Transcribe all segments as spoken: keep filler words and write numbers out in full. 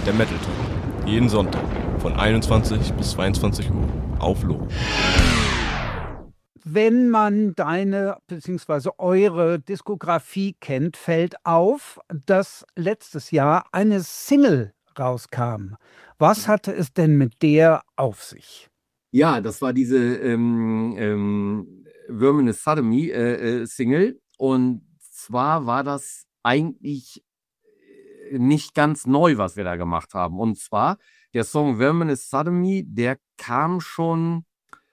Der Metal Talk. Jeden Sonntag von einundzwanzig bis zweiundzwanzig Uhr auf Loh. Wenn man deine bzw. eure Diskografie kennt, fällt auf, dass letztes Jahr eine Single rauskam. Was hatte es denn mit der auf sich? Ja, das war diese ähm, ähm, Verminous Sodomy äh, äh, Single. Und zwar war das eigentlich nicht ganz neu, was wir da gemacht haben. Und zwar der Song Verminous Sodomy, der kam schon,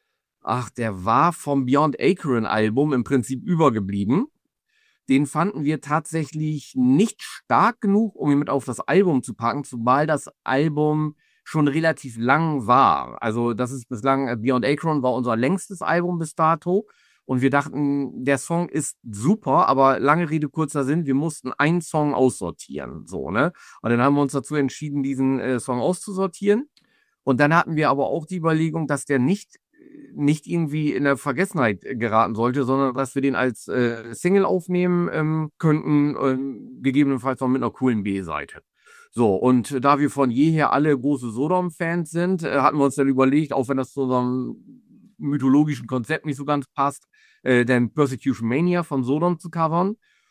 ach, der war vom Beyond Akron Album im Prinzip übergeblieben. Den fanden wir tatsächlich nicht stark genug, um ihn mit auf das Album zu packen, zumal das Album schon relativ lang war. Also das ist bislang, Beyond Akron war unser längstes Album bis dato. Und wir dachten, der Song ist super, aber lange Rede, kurzer Sinn, wir mussten einen Song aussortieren. So, ne? Und dann haben wir uns dazu entschieden, diesen äh, Song auszusortieren. Und dann hatten wir aber auch die Überlegung, dass der nicht, nicht irgendwie in der Vergessenheit geraten sollte, sondern dass wir den als äh, Single aufnehmen ähm, könnten, äh, gegebenenfalls noch mit einer coolen B-Seite. So, und da wir von jeher alle große Sodom-Fans sind, äh, hatten wir uns dann überlegt, auch wenn das zu unserem mythologischen Konzept nicht so ganz passt, äh, den Persecution Mania von Sodom zu covern.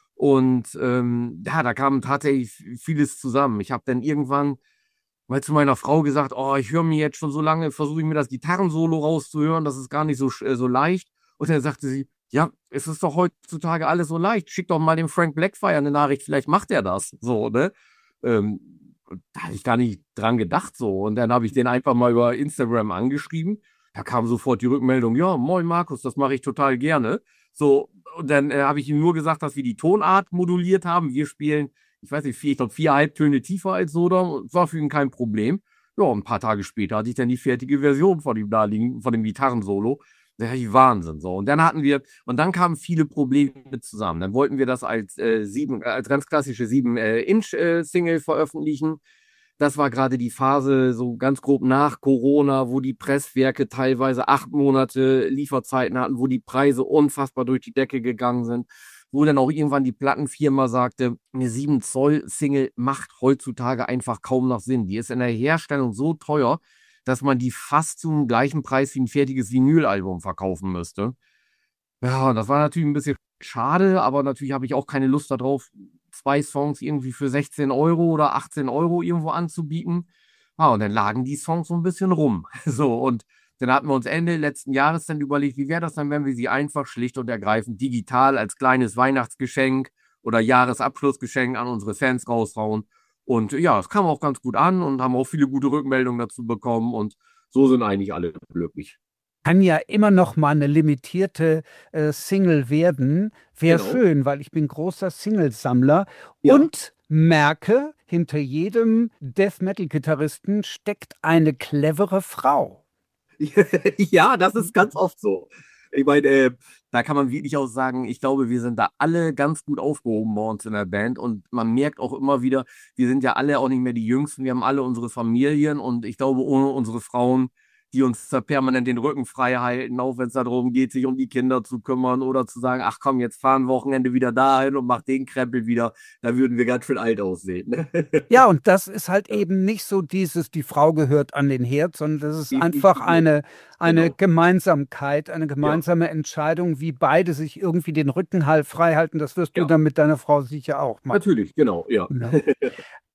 Und ähm, ja, da kam tatsächlich vieles zusammen. Ich habe dann irgendwann mal zu meiner Frau gesagt, oh, ich höre mir jetzt schon so lange, versuche ich mir das Gitarrensolo rauszuhören, das ist gar nicht so, äh, so leicht. Und dann sagte sie, ja, es ist doch heutzutage alles so leicht. Schick doch mal dem Frank Blackfire eine Nachricht, vielleicht macht er das. So, ne? Ähm, da habe ich gar nicht dran gedacht so. Und dann habe ich den einfach mal über Instagram angeschrieben. Da kam sofort die Rückmeldung, ja, moin Markus, das mache ich total gerne. So, und dann äh, habe ich ihm nur gesagt, dass wir die Tonart moduliert haben. Wir spielen, ich weiß nicht, vier, ich glaube vier Halbtöne tiefer als Sodom. War für ihn kein Problem. Ja, ein paar Tage später hatte ich dann die fertige Version von dem da liegen, von dem Gitarrensolo. Das ist Wahnsinn. So. Und dann hatten wir, und dann kamen viele Probleme zusammen. Dann wollten wir das als äh, sieben, als ganz klassische sieben Inch äh, Single veröffentlichen. Das war gerade die Phase so ganz grob nach Corona, wo die Presswerke teilweise acht Monate Lieferzeiten hatten, wo die Preise unfassbar durch die Decke gegangen sind, wo dann auch irgendwann die Plattenfirma sagte, eine sieben Zoll Single macht heutzutage einfach kaum noch Sinn. Die ist in der Herstellung so teuer, dass man die fast zum gleichen Preis wie ein fertiges Vinylalbum verkaufen müsste. Ja, das war natürlich ein bisschen schade, aber natürlich habe ich auch keine Lust darauf, zwei Songs irgendwie für sechzehn Euro oder achtzehn Euro irgendwo anzubieten. Ja, und dann lagen die Songs so ein bisschen rum. So, und dann hatten wir uns Ende letzten Jahres dann überlegt, wie wäre das dann, wenn wir sie einfach schlicht und ergreifend digital als kleines Weihnachtsgeschenk oder Jahresabschlussgeschenk an unsere Fans raushauen. Und ja, es kam auch ganz gut an und haben auch viele gute Rückmeldungen dazu bekommen. Und so sind eigentlich alle glücklich. Kann ja immer noch mal eine limitierte äh, Single werden. Wäre Genau. schön, weil ich bin großer Singlesammler Ja. und merke, hinter jedem Death-Metal-Gitarristen steckt eine clevere Frau. Ja, das ist ganz oft so. Ich meine, äh, da kann man wirklich auch sagen, ich glaube, wir sind da alle ganz gut aufgehoben bei uns in der Band und man merkt auch immer wieder, wir sind ja alle auch nicht mehr die Jüngsten, wir haben alle unsere Familien und ich glaube, ohne unsere Frauen, die uns da permanent den Rücken frei halten, auch wenn es darum geht, sich um die Kinder zu kümmern oder zu sagen, ach komm, jetzt fahren Wochenende wieder dahin und mach den Krempel wieder, da würden wir ganz schön alt aussehen. Ne? Ja, und das ist halt eben nicht so dieses, die Frau gehört an den Herd, sondern das ist einfach eine, eine Genau. Gemeinsamkeit, eine gemeinsame Entscheidung, wie beide sich irgendwie den Rücken halt frei halten. Das wirst du Ja. dann mit deiner Frau sicher auch machen. Natürlich, genau, ja. Ja.